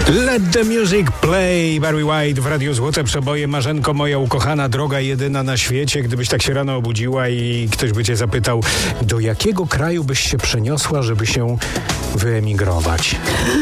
Let the music play. Barry White w Radiu Złote Przeboje. Marzenko moja ukochana, droga jedyna na świecie. Gdybyś tak się rano obudziła i ktoś by cię zapytał, do jakiego kraju byś się przeniosła, żeby się wyemigrować?